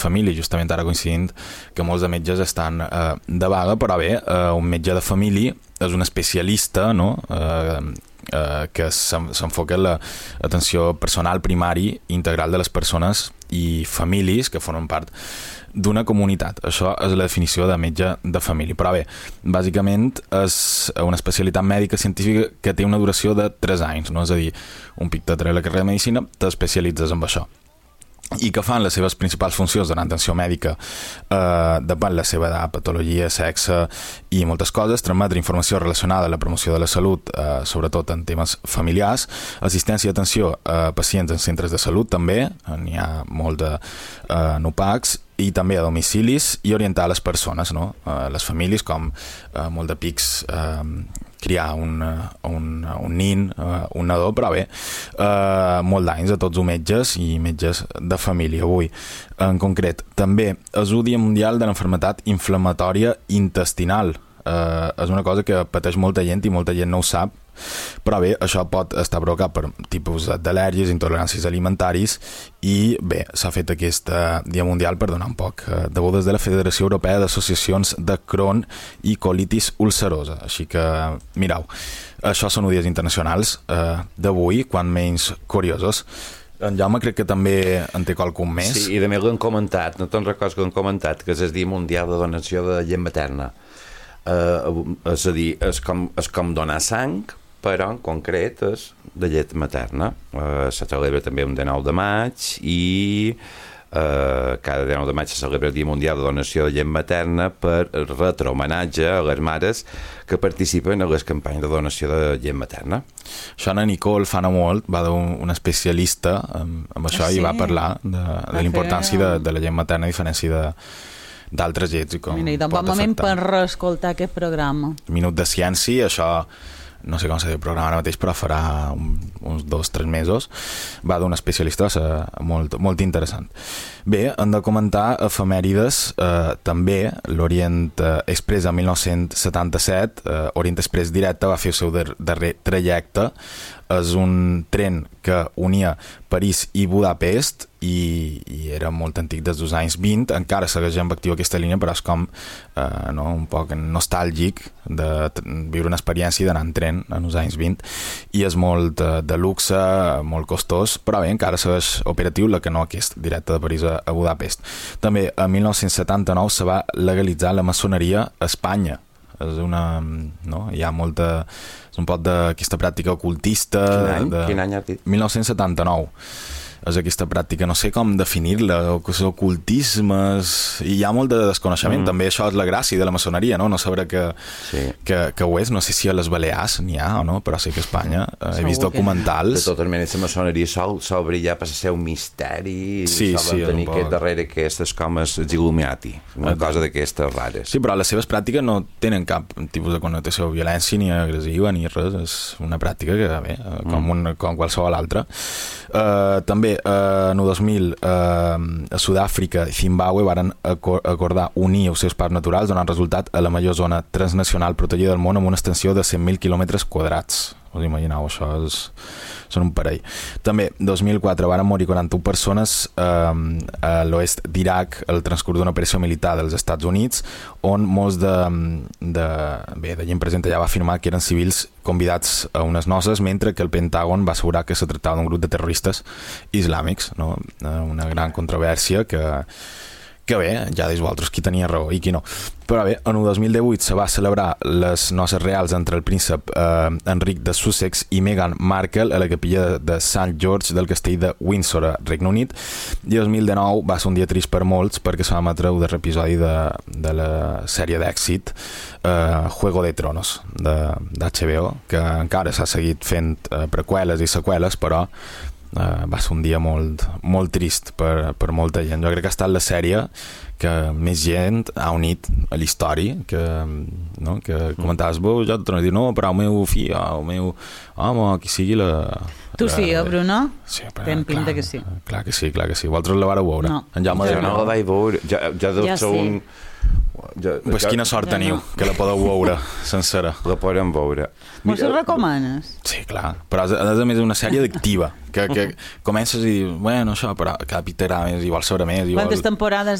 família, justament ara coincidint que molts de metges estan de vaga, però bé, un metge de família és un especialista, no?, que s'enfoca en l'atenció personal primari integral de les persones i famílies que formen part d'una comunitat. Això és la definició de metge de família. Però bé, bàsicament és una especialitat mèdica científica que té una duració de 3 anys, no? És a dir, un pic de la carrera de Medicina t'especialitzes en això. I que fan les seves principals funcions durant atenció mèdica depèn la seva edat, patologia, sexe i moltes coses, transmetre informació relacionada a la promoció de la salut, sobretot en temes familiars, assistència i atenció a pacients en centres de salut també, n'hi ha molt de NUPACs, i també a domicilis i orientar les persones, no? Les famílies, com molt de pics criar un nin, un nadó, però bé, molt d'anys a tots els metges i metges de família avui. En concret, també és el Dia Mundial de l'Enfermetat Inflamatòria Intestinal. És una cosa que pateix molta gent i molta gent no ho sap, però bé, això pot estar provocat per tipus d'al·lèrgies, intoleràncies alimentaris, i bé, s'ha fet aquest Dia Mundial per donar un poc degudes de la Federació Europea d'Associacions de Crohn i Colitis Ulcerosa. Així que, mireu, això són dies internacionals d'avui, quan menys curiosos. En Jaume crec que també en té qualcun més. Sí, i també l'han comentat, no te'n recordes que han comentat que és el Dia Mundial de Donació de Llet Materna. És a dir, és com donar sang, però en concret és de llet materna. Se celebra també un 19 de maig i cada 19 de maig se celebra el Dia Mundial de Donació de Llet Materna per retre homenatge a les mares que participen a les campanyes de donació de llet materna. Això Anna Nicole fa no molt va d'un especialista amb això i va parlar de la importància de la llet materna a diferència d'altres llets. I de bon moment per reescoltar aquest programa. Minut de ciència, això no sé com se diu el programa ara mateix, però farà uns 2-3 mesos. Va d'un especialista, va ser molt, molt interessant. Bé, hem de comentar efemèrides també. L'Orient Express en 1977, Orient Express Directe, va fer el seu darrer trajecte. És un tren que unia París i Budapest i era molt antic des dels anys 20. Encara segueix amb actiu aquesta línia, però és com un poc nostàlgic de viure una experiència d'anar en tren en els anys 20, i és molt de luxe, molt costós, però bé, encara segueix operatiu la que no aquest, directe de París a Budapest. També en 1979 se va legalitzar la maçoneria a Espanya. És hi ha molta... És un poc d'aquesta pràctica ocultista... Quin any has dit? 1979. És aquesta pràctica, no sé com definir-la, ocultismes, i hi ha molt de desconeixement. També això és la gràcia de la maçoneria, no saber que ho és. No sé si a les Balears n'hi ha o no, però sé que a Espanya he vist documentals. De totes maneres, la maçoneria sol brillar per ser un misteri, sol tenir aquest darrere aquestes com els Illuminati, una cosa d'aquestes rares. Sí, però les seves pràctiques no tenen cap tipus de connotació de violència ni agressiva ni res, és una pràctica que, bé, com qualsevol altra. També en el 2000 a Sud-àfrica i Zimbàbue varen acordar unir els seus parcs naturals, donant resultat a la major zona transnacional protegida del món amb una extensió de 100.000 quilòmetres quadrats. Us imagineu, això són un parell. També, 2004, varen morir 41 persones a l'oest d'Iraq al transcurs d'una operació militar dels Estats Units, on molts de gent present allà va afirmar que eren civils convidats a unes noces, mentre que el Pentàgon va assegurar que se tractava d'un grup de terroristes islàmics, no? Una gran controvèrsia que bé, ja deis vosaltres qui tenia raó i qui no. Però bé, en el 2018 se va celebrar les noces reals entre el príncep Enric de Sussex i Meghan Markle a la capella de Sant George del castell de Windsor a Regne Unit, i el 2019 va ser un dia trist per molts perquè se va emetre el darrer episodi de la sèrie d'èxit Juego de Tronos d'HBO, que encara s'ha seguit fent preqüeles i seqüeles, però va ser un dia molt, molt trist per molta gent. Jo crec que ha estat la sèrie que més gent ha unit a la història, que comentaves vos, jo torno a dir, no, però el meu fill, el meu home, qui sigui la... Tu sí, Bruno? Sí, ten pinta que sí. Clar que sí. Vosaltres la vareu veure? No. Jo no la vaig veure. Jo deu ser Pues quina sort teniu, que la podeu veure sencera. La podem veure. Mos ho recomanes? Sí, clar, però a més és una sèrie addictiva, que comences i dius, bueno, això, però cada capítol més, igual sobre més. Quantes temporades